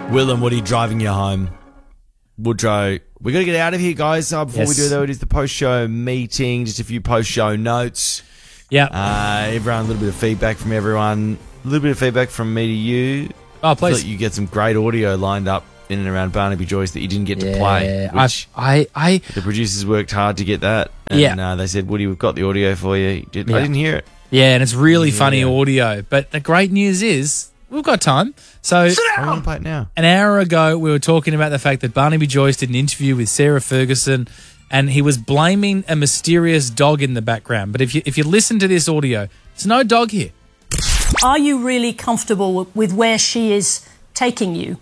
Will and Woody driving you home. Woodrow, we got to get out of here, guys. Before we do, though, it is the post-show meeting. Just a few post-show notes. Yeah. Everyone, a little bit of feedback from everyone. A little bit of feedback from me to you. Oh, please. I feel like you get some great audio lined up in and around Barnaby Joyce that you didn't get to play. Which the producers worked hard to get that. And they said, Woody, we've got the audio for you. I didn't hear it. Yeah, and it's really funny audio. But the great news is we've got time. So I want to play it now. An hour ago, we were talking about the fact that Barnaby Joyce did an interview with Sarah Ferguson, and he was blaming a mysterious dog in the background. But if you listen to this audio, there's no dog here. Are you really comfortable with where she is taking you?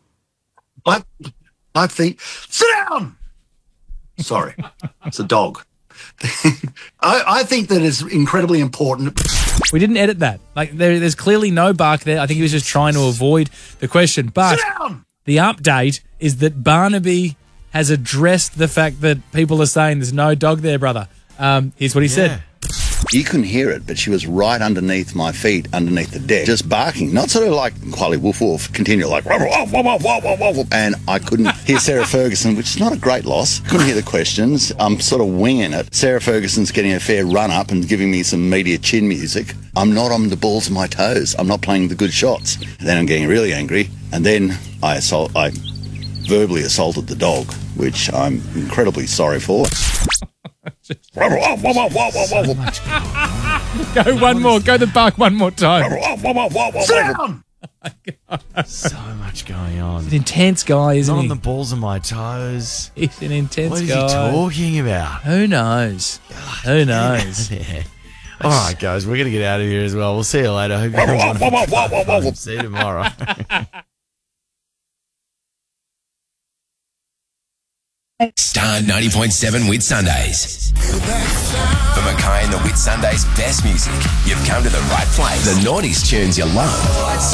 I think... Sit down! Sorry, it's a dog. I think that it's incredibly important. We didn't edit that. Like there's clearly no bark there. I think he was just trying to avoid the question. But the update is that Barnaby has addressed the fact that people are saying there's no dog there, brother. Here's what he said. You couldn't hear it, but she was right underneath my feet, underneath the deck, just barking. Not sort of like Quali Woof Woof, continue like, and I couldn't hear Sarah Ferguson, which is not a great loss. Couldn't hear the questions. I'm sort of winging it. Sarah Ferguson's getting a fair run up and giving me some media chin music. I'm not on the balls of my toes. I'm not playing the good shots. And then I'm getting really angry, and then I verbally assaulted the dog, which I'm incredibly sorry for. Go one more. Go the bark one more time. Sit down! So much going on. He's an intense guy, isn't Not he? on the balls of my toes. He's an intense What is guy. he talking about? Who knows? Who knows? Yeah. All right, guys, we're going to get out of here as well. We'll see you later. Hope you have a wonderful time. See you tomorrow. Star 90.7 Whit Sundays. For Mackay and the Whit Sundays best music, you've come to the right place. The noughties tunes you love.